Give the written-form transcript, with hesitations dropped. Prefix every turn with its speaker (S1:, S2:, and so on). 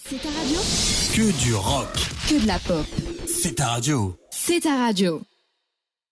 S1: C'est ta radio?
S2: Que du rock.
S1: Que de la pop.
S2: C'est ta radio.
S1: C'est ta radio.